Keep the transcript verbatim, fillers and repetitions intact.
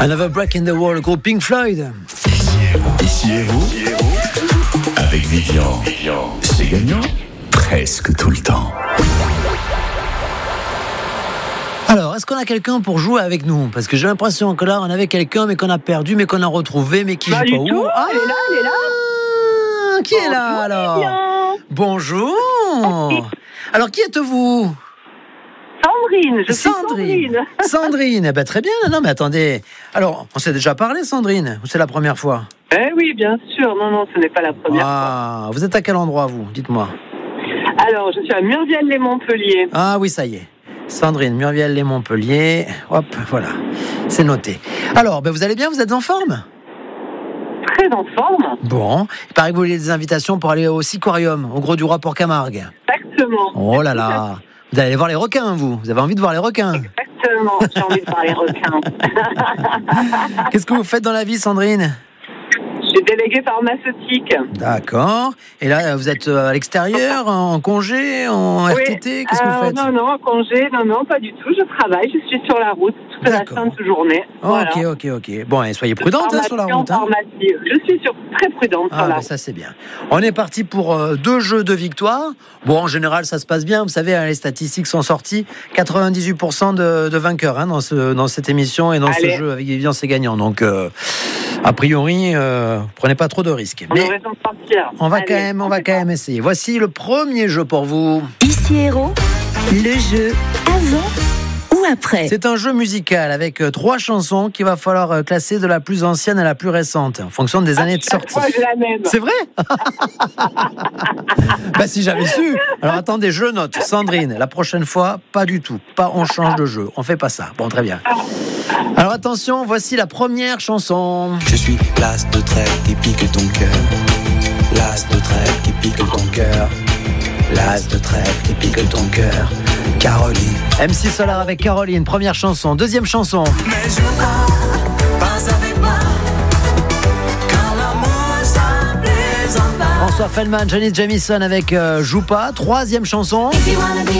Another Break in the Wall, le groupe Pink Floyd. Ici et vous, avec Vivian, c'est gagnant presque tout le temps. Alors, est-ce qu'on a quelqu'un pour jouer avec nous? Parce que j'ai l'impression que là, on avait quelqu'un, mais qu'on a perdu, mais qu'on a retrouvé, mais qui Pas joue du pas tout, où. Ah, elle est là, elle est là. Qui est là alors? Bien. Bonjour. Alors, qui êtes-vous? Sandrine, je suis Sandrine. Sandrine. Sandrine, eh ben, très bien. Non, mais attendez. Alors, on s'est déjà parlé, Sandrine, ou c'est la première fois? Eh oui, bien sûr. Non, non, ce n'est pas la première Ah, vous êtes à quel endroit, vous? Dites-moi. fois. Alors, je suis à Murviel-les-Montpellier. Ah oui, ça y est. Sandrine, Murviel-les-Montpellier. Hop, voilà. C'est noté. Alors, ben, vous allez bien? Vous êtes en forme? Très en forme. Bon. Il paraît que vous voulez des invitations pour aller au Sicorium, au Gros du Roi pour Camargue. Exactement. Oh là là. Vous allez aller voir les requins, vous? Vous avez envie de voir les requins? Exactement. J'ai envie de voir les requins. Qu'est-ce que vous faites dans la vie, Sandrine? Je suis déléguée pharmaceutique. D'accord. Et là, vous êtes à l'extérieur, en congé, en R T T? Qu'est-ce que vous euh, faites? Non, non, en congé, non, non, pas du tout. Je travaille, je suis sur la route toute la D'accord. sainte journée. Oh, Voilà. Ok, ok, ok. Bon, et soyez prudente hein, sur la route. Hein. Pharmacie. Je suis sur, très prudente Ah, sur la ben route. ça c'est bien. On est parti pour euh, deux jeux de victoire. Bon, en général, ça se passe bien. Vous savez, hein, les statistiques sont sorties. quatre-vingt-dix-huit pour cent de, de vainqueurs hein, dans, ce, dans cette émission et dans Allez. ce jeu avec Vivian, c'est gagnant. Donc, euh, a priori, euh, prenez pas trop de risques. On Mais a raison de partir. on va Allez, quand même, on va fait quand ça. même essayer. Voici le premier jeu pour vous. Ici Héros, le jeu avant ou après. C'est un jeu musical avec euh, trois chansons qu'il va falloir euh, classer de la plus ancienne à la plus récente en fonction des années de Chaque sortie. fois, j'ai la même. C'est vrai? Bah si j'avais su. Alors attendez, je note. Sandrine, la prochaine fois, pas du tout. Pas on change de jeu. On fait pas ça. Bon, très bien. Alors attention, voici la première chanson. Je suis l'as de trèfle qui pique ton cœur. L'as de trèfle qui pique ton cœur. L'as de trèfle qui pique ton cœur. Caroline. M C Solar avec Caroline, première chanson. Deuxième chanson. Mais je pars, pas avec moi. Car l'amour ça plaisante pas. François Feldman, Janis Jamison avec euh, Joue pas. Troisième chanson.